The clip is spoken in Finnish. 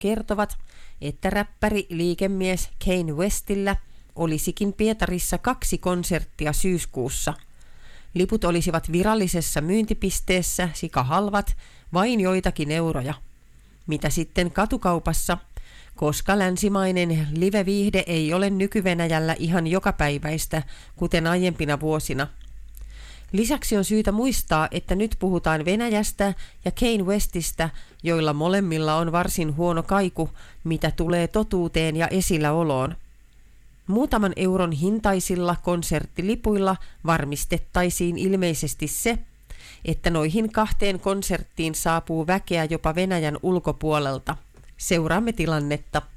kertovat, että räppäri liikemies Kanye Westillä olisikin Pietarissa 2 konserttia syyskuussa. Liput olisivat virallisessa myyntipisteessä sikahalvat, vain joitakin euroja. Mitä sitten katukaupassa, koska länsimainen live-viihde ei ole nyky-Venäjällä ihan jokapäiväistä, kuten aiempina vuosina. Lisäksi on syytä muistaa, että nyt puhutaan Venäjästä ja Kanye Westistä, joilla molemmilla on varsin huono kaiku, mitä tulee totuuteen ja esilläoloon. Muutaman euron hintaisilla konserttilipuilla varmistettaisiin ilmeisesti se, että noihin 2 konserttiin saapuu väkeä jopa Venäjän ulkopuolelta. Seuraamme tilannetta.